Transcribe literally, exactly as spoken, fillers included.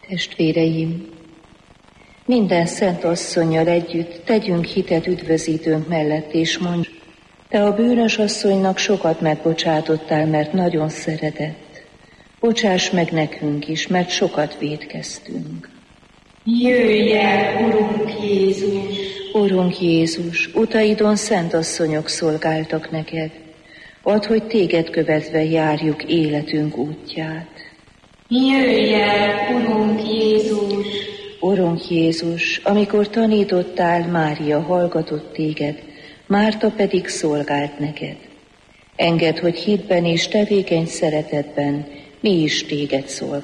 Testvéreim, minden szent asszonnyal együtt tegyünk hitet üdvözítőnk mellett, és mondj, te a bűnös asszonynak sokat megbocsátottál, mert nagyon szeretett. Bocsáss meg nekünk is, mert sokat vétkeztünk. Jöjj el, Urunk Jézus! Urunk Jézus, utaidon szent asszonyok szolgáltak neked. Add, hogy téged követve járjuk életünk útját. Jöjj el, Urunk Jézus! Urunk Jézus, amikor tanítottál, Mária hallgatott téged, Márta pedig szolgált neked. Engedd, hogy hitben és tevékeny szeretetben mi is téged szolgáljuk.